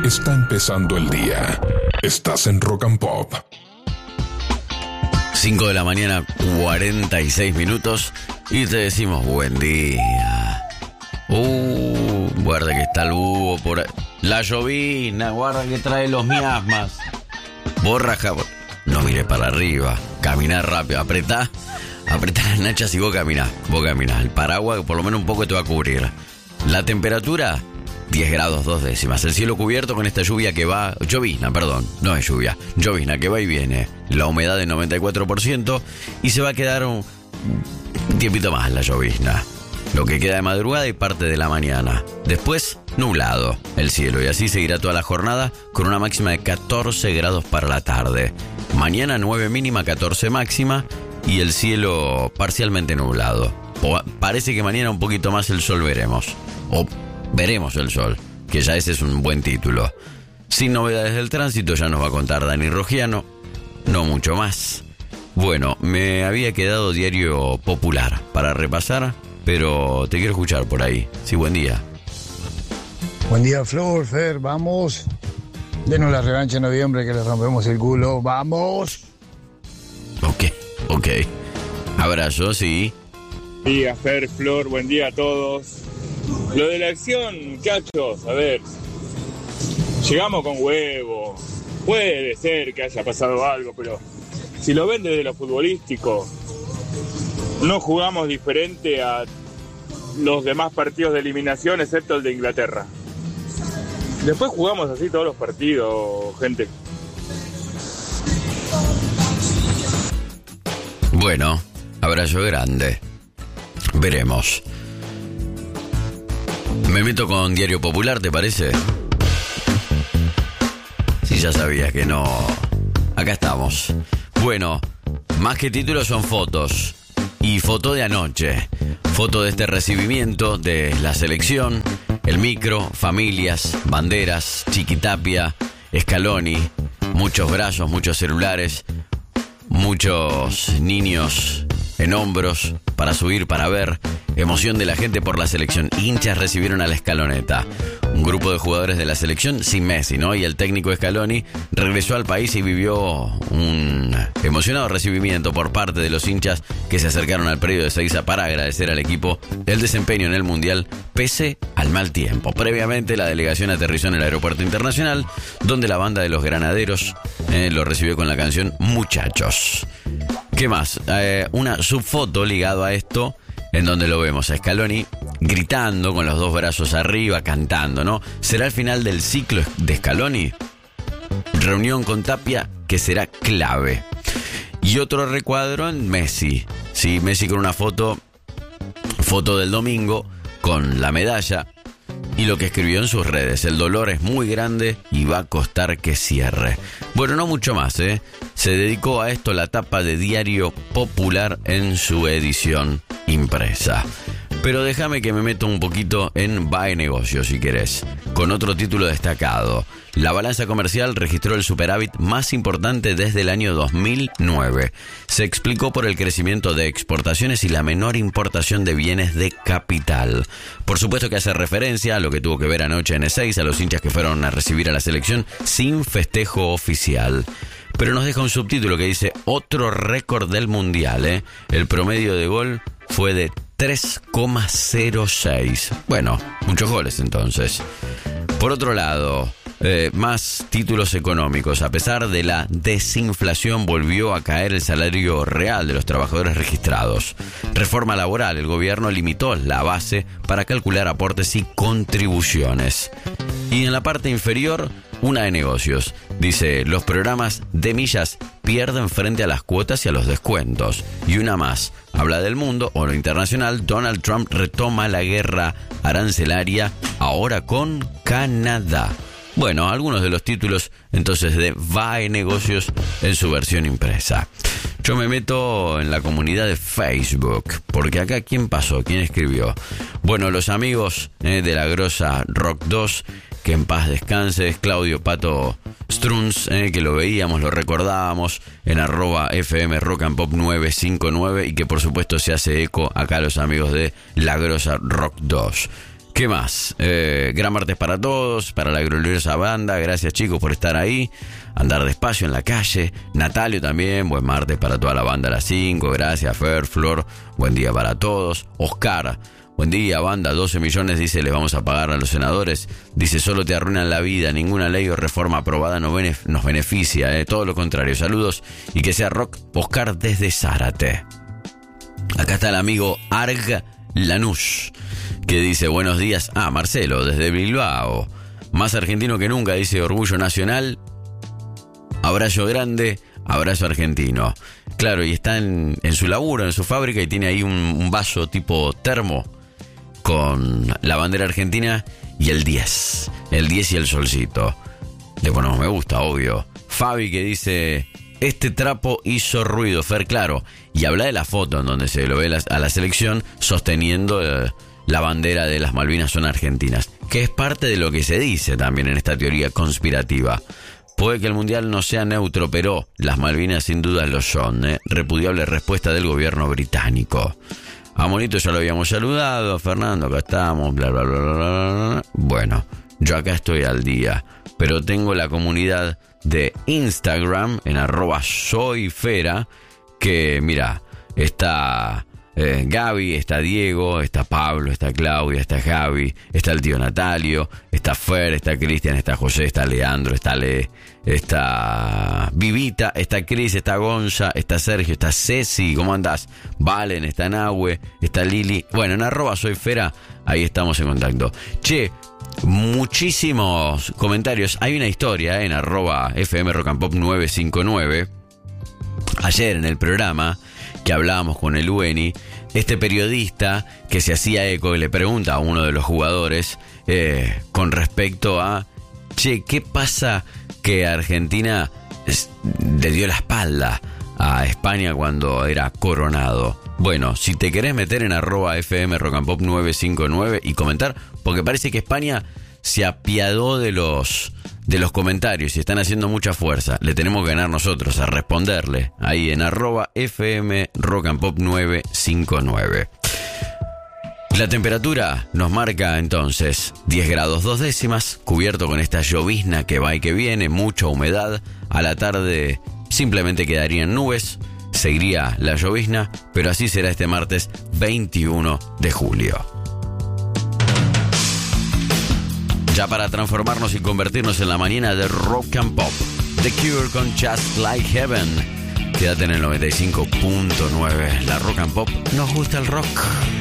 Está empezando el día. Estás en Rock and Pop. 5 de la mañana, 46 minutos. Y te decimos buen día. Guarda que está el búho por ahí. La llovizna, guarda que trae los miasmas. Borraja. No mires para arriba. Caminá rápido. Apretá las nachas y vos caminás. El paraguas por lo menos un poco te va a cubrir. La temperatura, 10 grados 2 décimas. El cielo cubierto con esta lluvia que va... Llovizna, perdón. No es lluvia. Llovizna que va y viene. La humedad de 94%. Y se va a quedar un tiempito más la llovizna. Lo que queda de madrugada y parte de la mañana. Después, nublado el cielo. Y así seguirá toda la jornada con una máxima de 14 grados para la tarde. Mañana 9 mínima, 14 máxima. Y el cielo parcialmente nublado. Parece que mañana un poquito más el sol veremos. O veremos el sol, que ya ese es un buen título. Sin novedades del tránsito, ya nos va a contar Dani Rogiano. No mucho más. Bueno, me había quedado Diario Popular para repasar, pero te quiero escuchar por ahí. Sí, buen día. Buen día, Flor, Fer, vamos. Denos la revancha en noviembre que le rompemos el culo. ¡Vamos! Ok. Abrazo, sí. Buen día, Fer, Flor, buen día a todos. Lo de la acción, muchachos, a ver. Llegamos con huevo. Puede ser que haya pasado algo, pero si lo ven desde lo futbolístico, no jugamos diferente a los demás partidos de eliminación, excepto el de Inglaterra. Después jugamos así todos los partidos, gente. Bueno, abrazo grande. Veremos. Me meto con Diario Popular, ¿te parece? Si ya sabías que no. Acá estamos. Bueno, más que títulos son fotos. Y foto de anoche. Foto de este recibimiento de la selección. El micro, familias, banderas, Chiquitapia, Scaloni. Muchos brazos, muchos celulares. Muchos niños en hombros para subir, para ver. Emoción de la gente por la selección. Hinchas recibieron a la escaloneta. Un grupo de jugadores de la selección sin Messi, ¿no? Y el técnico Scaloni regresó al país y vivió un emocionado recibimiento por parte de los hinchas que se acercaron al predio de Ezeiza para agradecer al equipo el desempeño en el Mundial pese al mal tiempo. Previamente la delegación aterrizó en el aeropuerto internacional donde la banda de los Granaderos lo recibió con la canción Muchachos. ¿Qué más? Una subfoto ligado a esto en donde lo vemos a Scaloni gritando con los dos brazos arriba, cantando, ¿no? ¿Será el final del ciclo de Scaloni? Reunión con Tapia que será clave. Y otro recuadro en Messi. Sí, Messi con una foto del domingo con la medalla y lo que escribió en sus redes. El dolor es muy grande y va a costar que cierre. Bueno, no mucho más, ¿eh? Se dedicó a esto la tapa de Diario Popular en su edición impresa. Pero déjame que me meto un poquito en Va de Negocios, si querés, con otro título destacado. La balanza comercial registró el superávit más importante desde el año 2009. Se explicó por el crecimiento de exportaciones y la menor importación de bienes de capital. Por supuesto que hace referencia a lo que tuvo que ver anoche en Ezeiza, a los hinchas que fueron a recibir a la selección sin festejo oficial. Pero nos deja un subtítulo que dice otro récord del Mundial, ¿eh? El promedio de gol fue de 3,06. Bueno, muchos goles entonces. Por otro lado, más títulos económicos. A pesar de la desinflación, volvió a caer el salario real de los trabajadores registrados. Reforma laboral. El gobierno limitó la base para calcular aportes y contribuciones. Y en la parte inferior, una de negocios. Dice, los programas de millas pierden frente a las cuotas y a los descuentos. Y una más. Habla del mundo o lo internacional. Donald Trump retoma la guerra arancelaria, ahora con Canadá. Bueno, algunos de los títulos entonces de Va de Negocios en su versión impresa. Yo me meto en la comunidad de Facebook, porque acá ¿quién pasó? ¿Quién escribió? Bueno, los amigos de la grosa Rock 2, que en paz descanse, es Claudio Pato Strunz, que lo veíamos, lo recordábamos en @FM Rock and Pop 959 y que por supuesto se hace eco acá a los amigos de la grosa Rock 2. ¿Qué más? Gran martes para todos, para la gloriosa banda. Gracias, chicos, por estar ahí. Andar despacio en la calle. Natalio también, buen martes para toda la banda a las 5. Gracias, Fer, Flor, buen día para todos. Oscar, buen día, banda. 12 millones, dice, les vamos a pagar a los senadores. Dice, solo te arruinan la vida. Ninguna ley o reforma aprobada nos beneficia. Todo lo contrario. Saludos y que sea rock. Oscar desde Zárate. Acá está el amigo Arg Lanús, que dice, buenos días. Marcelo, desde Bilbao. Más argentino que nunca, dice, orgullo nacional. Abrazo grande, abrazo argentino. Claro, y está en su laburo, en su fábrica, y tiene ahí un vaso tipo termo con la bandera argentina y el 10. El 10 y el solcito. Le ponemos me gusta, obvio. Fabi, que dice, este trapo hizo ruido, Fer, claro. Y habla de la foto en donde se lo ve a la selección sosteniendo la bandera de las Malvinas son argentinas, que es parte de lo que se dice también en esta teoría conspirativa. Puede que el mundial no sea neutro, pero las Malvinas sin duda lo son. Repudiable respuesta del gobierno británico. A Monito ya lo habíamos saludado, a Fernando, acá estamos, bla, bla, bla, bla, bla. Bueno, yo acá estoy al día, pero tengo la comunidad de Instagram en @soyfera, que mira, está Gaby, está Diego, está Pablo, está Claudia, está Javi, está el tío Natalio, está Fer, está Cristian, está José, está Leandro, está Le, está Vivita, está Cris, está Gonza, está Sergio, está Ceci, ¿cómo andás? Valen, está Nahue, está Lili. Bueno, en @soyfera, ahí estamos en contacto. Che, muchísimos comentarios. Hay una historia en @fmrockandpop959. Ayer en el programa que hablábamos con el Ueni, este periodista que se hacía eco y le pregunta a uno de los jugadores con respecto a, che, ¿qué pasa que Argentina le dio la espalda a España cuando era coronado? Bueno, si te querés meter en @fmrockandpop959 y comentar, porque parece que España se apiadó de los comentarios y están haciendo mucha fuerza. Le tenemos que ganar nosotros a responderle ahí en @fmrockandpop959. La temperatura nos marca entonces 10 grados 2 décimas, cubierto con esta llovizna que va y que viene, mucha humedad. A la tarde simplemente quedarían nubes, seguiría la llovizna, pero así será este martes 21 de julio. Ya para transformarnos y convertirnos en la mañana de Rock and Pop, The Cure con Just Like Heaven. Quédate en el 95.9. La Rock and Pop, nos gusta el rock.